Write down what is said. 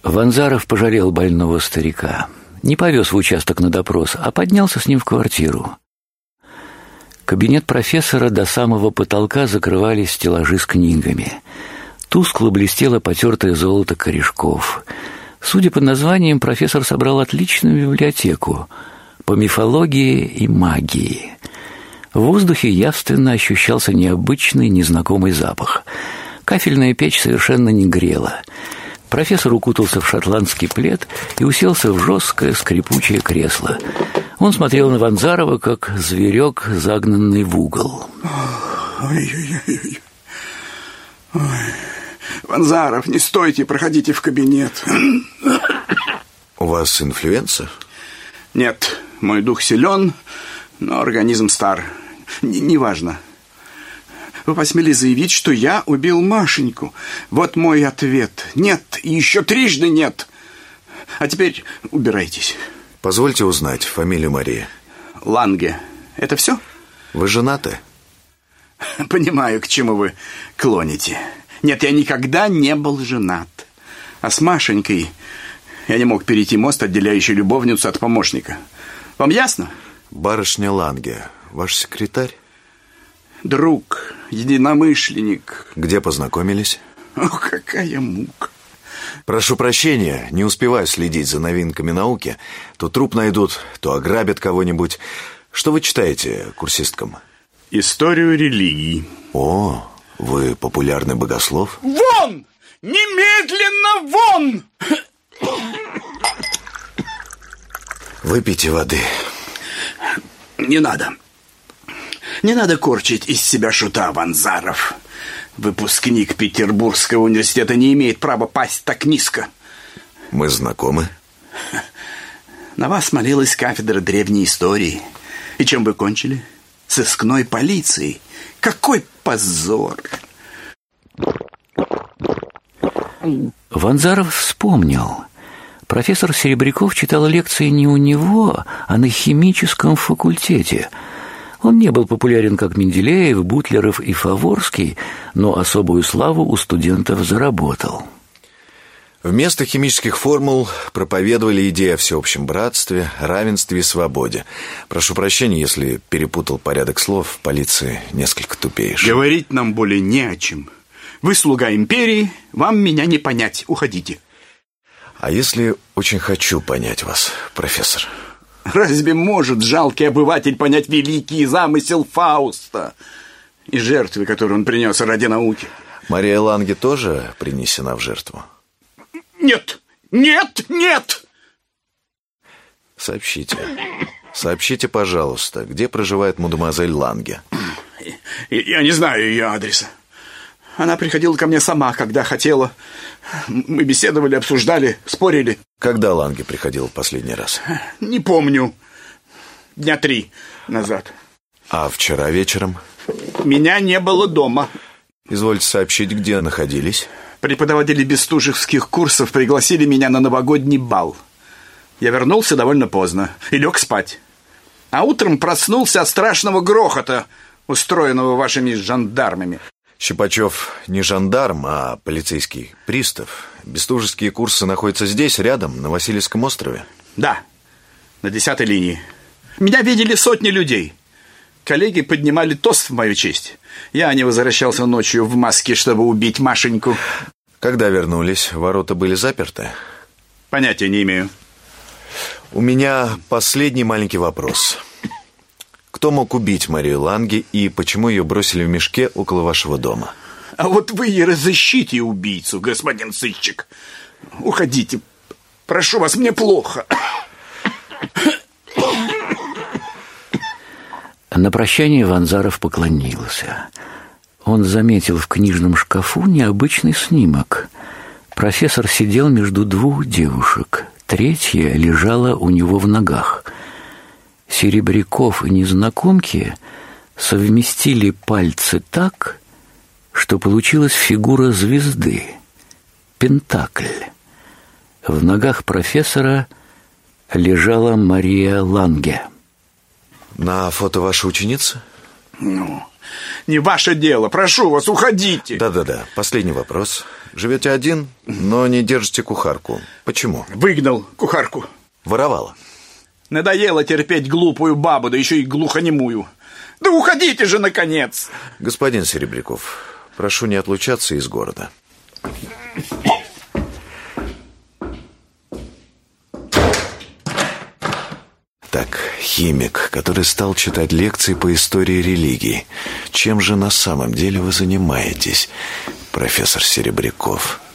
Ванзаров пожалел больного старика. Не повез в участок на допрос, а поднялся с ним в квартиру. Кабинет профессора до самого потолка закрывали стеллажи с книгами. Тускло блестело потертое золото корешков. Судя по названиям, профессор собрал отличную библиотеку по мифологии и магии. В воздухе явственно ощущался необычный, незнакомый запах. Кафельная печь совершенно не грела. Профессор укутался в шотландский плед и уселся в жесткое скрипучее кресло. Он смотрел на Ванзарова, как зверек, загнанный в угол. Ой-ой-ой. Ой. Ванзаров, не стойте, проходите в кабинет. У вас инфлюенса? Нет, мой дух силен, но организм стар. Неважно. Вы посмели заявить, что я убил Машеньку. Вот мой ответ. Нет, и еще трижды нет. А теперь убирайтесь. Позвольте узнать фамилию Марии. Ланге. Это все? Вы женаты? Понимаю, к чему вы клоните. Нет, я никогда не был женат. А с Машенькой я не мог перейти мост, отделяющий любовницу от помощника. Вам ясно? Барышня Ланге, ваш секретарь? Друг, единомышленник. Где познакомились? Ох, какая мука. Прошу прощения, не успеваю следить за новинками науки. То труп найдут, то ограбят кого-нибудь. Что вы читаете курсисткам? Историю религии. О, вы популярный богослов? Вон! Немедленно вон! Выпейте воды. Не надо. Не надо корчить из себя шута, Ванзаров. Выпускник Петербургского университета не имеет права пасть так низко. Мы знакомы? На вас молилась кафедра древней истории. И чем вы кончили? Сыскной полицией. Какой позор! Ванзаров вспомнил. Профессор Серебряков читал лекции не у него, а на химическом факультете. Он не был популярен, как Менделеев, Бутлеров и Фаворский, но особую славу у студентов заработал. Вместо химических формул проповедовали идеи о всеобщем братстве, равенстве и свободе. Прошу прощения, если перепутал порядок слов, в полиции несколько тупеешь. Говорить нам более не о чем. Вы слуга империи, вам меня не понять. Уходите. А если очень хочу понять вас, профессор? Разве может жалкий обыватель понять великий замысел Фауста и жертвы, которую он принес ради науки? Мария Ланге тоже принесена в жертву? Нет! Нет! Нет! Сообщите, пожалуйста, где проживает мадемуазель Ланге? Я не знаю ее адреса. Она приходила ко мне сама, когда хотела. Мы беседовали, обсуждали, спорили. Когда Ланге приходила в последний раз? Не помню. 3 дня назад. А вчера вечером? Меня не было дома. Извольте сообщить, где находились. Преподаватели бестужевских курсов пригласили меня на новогодний бал. Я вернулся довольно поздно и лег спать. А утром проснулся от страшного грохота, устроенного вашими жандармами. Щипачев не жандарм, а полицейский пристав. Бестужевские курсы находятся здесь, рядом, на Васильевском острове? Да, на 10-й линии. Меня видели сотни людей. Коллеги поднимали тост в мою честь. Я не возвращался ночью в маске, чтобы убить Машеньку. Когда вернулись, ворота были заперты? Понятия не имею. У меня последний маленький вопрос. Кто мог убить Марию Ланге и почему ее бросили в мешке около вашего дома? А вот вы и разыщите убийцу, господин сыщик. Уходите. Прошу вас, мне плохо. На прощание Ванзаров поклонился. Он заметил в книжном шкафу необычный снимок. Профессор сидел между 2 девушек. 3-я лежала у него в ногах. Серебряков и незнакомки совместили пальцы так, что получилась фигура звезды – пентакль. В ногах профессора лежала Мария Ланге. На фото ваша ученица? Не ваше дело. Прошу вас, уходите. Да-да-да. Последний вопрос. Живете один, но не держите кухарку. Почему? Выгнал кухарку. Воровала. Надоело терпеть глупую бабу, да еще и глухонемую. Да уходите же, наконец! Господин Серебряков, прошу не отлучаться из города. Так, химик, который стал читать лекции по истории религии. Чем же на самом деле вы занимаетесь, профессор Серебряков?